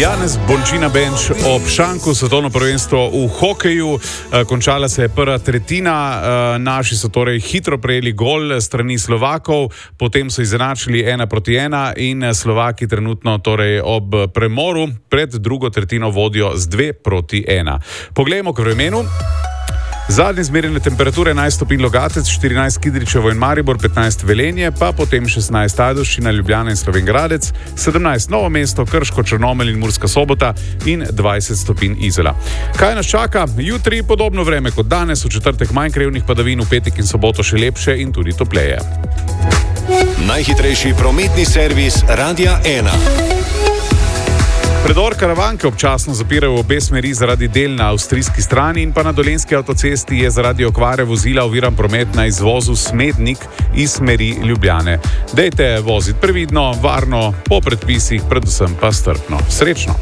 Janez Bončina Benč ob šanku, svetovno prvenstvo v hokeju. Končala se je prva tretjina, naši so torej hitro prejeli gol strani Slovakov, potem so izenačili 1-1 in Slovaki trenutno torej ob premoru pred drugo tretjino vodijo z 2-1. Poglejmo k vremenu. Zadnje zmerjene temperature 11 stopinj Logatec, 14 Kidričevo in Maribor, 15 Velenje, pa potem 16 Ajdovščina, Ljubljana in Slovenj Gradec, 17 Novo mesto, Krško, Črnomelj in Murska Sobota in 20 stopinj Izola. Kaj nas čaka? Jutri podobno vreme kot danes, v četrtek manj krevnih padavin, v petek in soboto še lepše in tudi topleje. Najhitrejši prometni servis Radia 1. Predor Karavanke občasno zapirajo v obe smeri zaradi del na avstrijski strani in pa na dolenjski avtocesti je zaradi okvare vozila oviran promet na izvozu Smednik iz smeri Ljubljane. Dejte voziti previdno, varno, po predpisih, predvsem pa strpno. Srečno!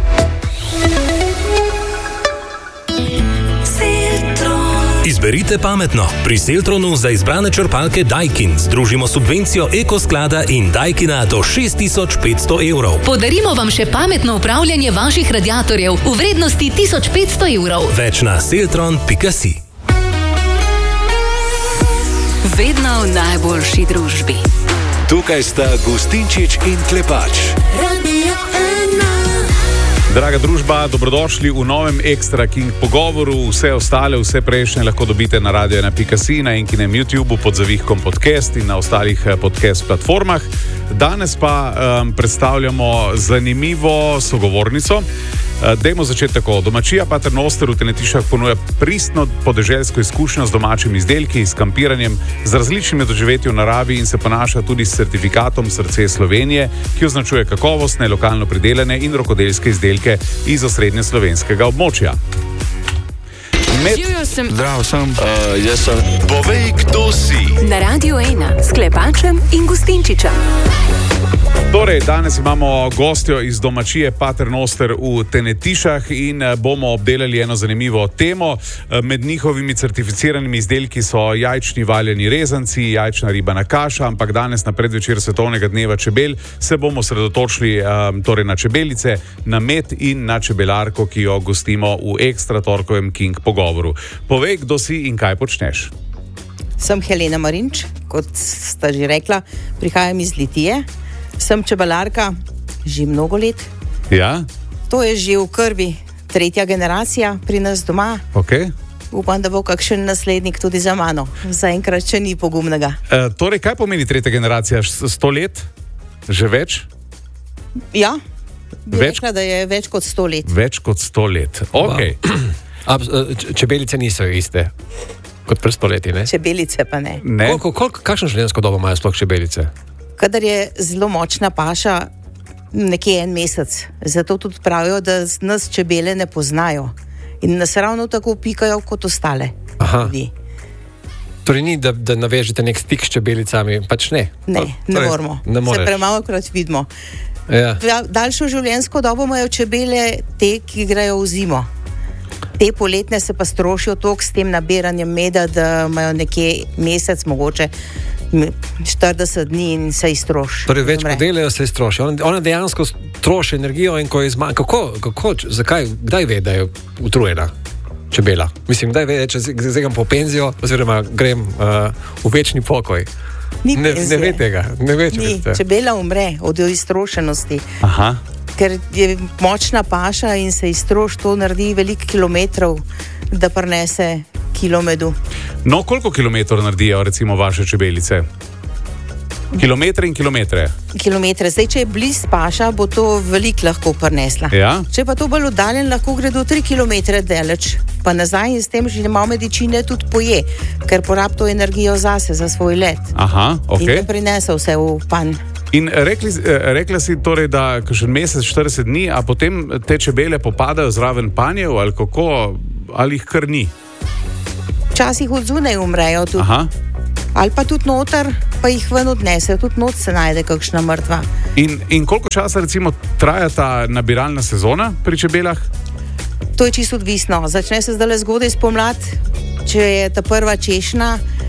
Izberite pametno. Pri Seltronu za izbrane črpalke Daikin združimo subvencijo Ekosklada in Daikina do 6500 evrov. Podarimo vam še pametno upravljanje vaših radiatorjev v vrednosti 1500 evrov. Več na seltron.si. Vedno v najboljši družbi. Tukaj sta Gustinčič in Klepač. Draga družba, dobrodošli v novem Extra King pogovoru. Vse ostale, vse prejšnje lahko dobite na radio1.si, na enkinem YouTubeu pod zavihkom podcast in na ostalih podcast platformah. Danes pa predstavljamo zanimivo sogovornico. Dajmo začeti tako. Domačija Pater Noster v Tenetišah ponuja pristno podeželsko izkušnjo z domačimi izdelki, s kampiranjem, z različnimi doživetji v naravi in se ponaša tudi s certifikatom Srce Slovenije, ki označuje kakovostne, lokalno pridelane in rokodelske izdelke iz osrednje slovenskega območja. Zdravo sem. Jaz sem. Povej, kdo si. Na Radio 1 s Klepačem in Gustinčičem. Torej, danes imamo gostjo iz domačije Pater Noster v Tenetišah in bomo obdelali eno zanimivo temo. Med njihovimi certificiranimi izdelki so jajčni valjeni rezanci, jajčna ribana kaša, ampak danes na predvečer Svetovnega dneva čebel se bomo sredotočili torej na čebelice, na med in na čebelarko, ki jo gostimo v ekstra torkovem King pogovoru. Povej, kdo si in kaj počneš. Sem Helena Marinč, kot sta že rekla, prihajam iz Litije. Sem čebelarka že mnogo let. Ja? To je že v krvi, 3. generacija pri nas doma. Okay. Upam, da bo kakšen naslednik tudi za mano. Zaenkrat še ni pogumnega. Torej, kaj pomeni 3. generacija? 100 let? Že več? Ja, bi rekla, da je več kot 100 let. Več kot 100 let. Okay. Čebelice niso iste kot pred stoletji, ne? Čebelice pa ne. Kakšno življenjsko dobo imajo sploh čebelice? Kadar je zelo močna paša, nekje 1 mesec. Zato tudi pravijo, da nas čebele ne poznajo. In nas ravno tako pikajo kot ostale. Ljudi. Torej ni, da navežete nek stik s čebelicami, pač ne? Ne moramo. Se premalokrat vidimo. Ja. Daljšo življenjsko dobo imajo čebele te, ki grejo v zimo. Te poletne se pa strošijo toliko s tem nabiranjem meda, da imajo nekje mesec, mogoče 40 dni in se iztroši. Torej več podelajo, se iztroši. Ona dejansko troši energijo in ko je zakaj, kdaj ve, da je utrujena čebela? Mislim, kdaj ve, če zegam po penzijo oziroma grem v večni pokoj? Ne ve tega. Čebela umre od iztrošenosti. Aha. Ker je močna paša in se iztroši, to naredi veliko kilometrov, da prinese kilo medu. No, koliko kilometrov naredijo recimo vaše čebelice? Kilometre in kilometre? Kilometre. Zdaj, če je blizu paša, bo to veliko lahko prinesla. Ja? Če pa to bolj oddaljen, lahko gre do 3 kilometre daleč, pa nazaj in s tem že malo medičine tudi poje, ker porab to energijo zase, za svoj let. Aha, ok. In ne prinese vse v panj. In rekla si torej, da kakšen mesec, 40 dni, a potem te čebele popadajo zraven panjev ali kako, ali jih kar ni? Včasih od zunaj umrejo tudi. Aha. Ali pa tudi noter, pa jih ven odnesejo, tudi not se najde kakšna mrtva. In koliko časa recimo traja ta nabiralna sezona pri čebelah? To je čisto odvisno. Začne se zdaj zgodaj spomladi, če je ta prva češnja,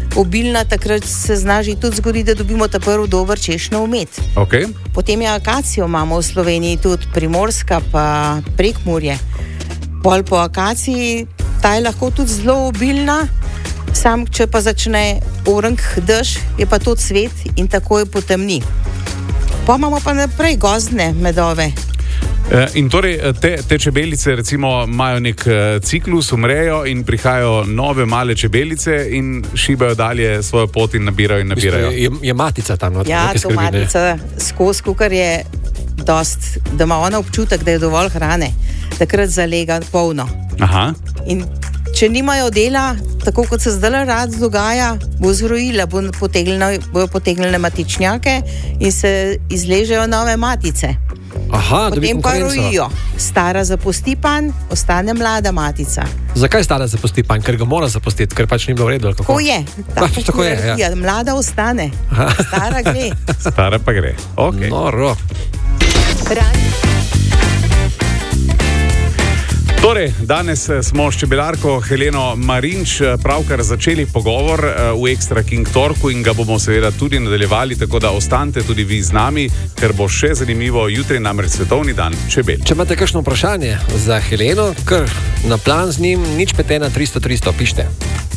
obilna, takrat se zna že tudi zgoditi, da dobimo ta prvi dober češnjev med. Okay. Potem je akacijo imamo v Sloveniji, tudi Primorska, pa Prekmurje. Pol po akaciji, ta je lahko tudi zelo obilna, sam če pa začne orenk dež, je pa to cvet in takoj potemni. Pa imamo pa naprej gozdne medove. In torej te čebelice recimo imajo nek ciklus, umrejo in prihajajo nove male čebelice in šibajo dalje svojo pot in nabirajo in nabirajo. Je matica tam noter. Ja, to matica skozi, kukar je dost, da ima ona občutek, da je dovolj hrane, takrat zalega polno. Aha. In če nimajo dela, tako kot se zdaj rad dogaja, bo zrojila, bojo potegnile matičnjake in se izležejo nove matice. Aha, potem pa rojijo. Stara zapusti panj, ostane mlada matica. Zakaj stara zapusti panj? Ker ga mora zapustiti, ker pač ni bilo v redu. Tako je. Tako je, ja. Mlada ostane, stara gre. Stara pa gre. Okay. Noro. Torej, danes smo s čebelarko Heleno Marinč pravkar začeli pogovor v Extra King Torku in ga bomo seveda tudi nadaljevali, tako da ostanite tudi vi z nami, ker bo še zanimivo jutri, namreč svetovni dan čebel. Če imate kakšno vprašanje za Heleno, kar na plan z njim, nič 5 1 300 300 pište.